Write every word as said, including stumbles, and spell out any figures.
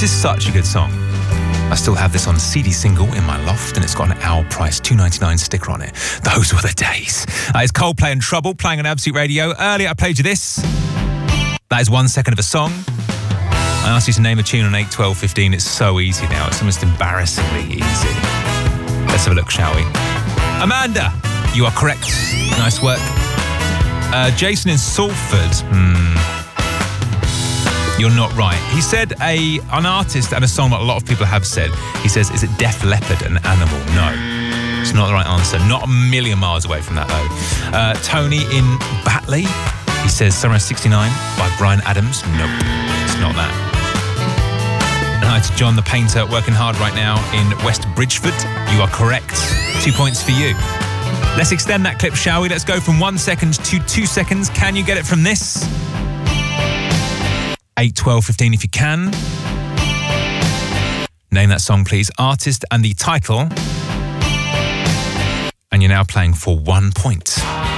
is such a good song. I still have this on C D single in my loft, and it's got an Owl Price two ninety-nine sticker on it. Those were the days. Uh, it's Coldplay and Trouble playing on Absolute Radio. Earlier I played you this. That is one second of a song. I asked you to name a tune on eight, twelve, fifteen. It's so easy now. It's almost embarrassingly easy. Let's have a look, shall we? Amanda, you are correct. Nice work. Uh, Jason in Salford. Hmm. You're not right. He said a an artist and a song that a lot of people have said. He says, is it Def Leppard, an animal? No. It's not the right answer. Not a million miles away from that, though. Uh, Tony in Batley. He says Sunrise sixty-nine by Bryan Adams. Nope. It's not that. And hi to John the Painter, working hard right now in West Bridgeford. You are correct. Two points for you. Let's extend that clip, shall we? Let's go from one second to two seconds. Can you get it from this? eight, twelve, fifteen if you can. Name that song, please. Artist and the title. And you're now playing for one point.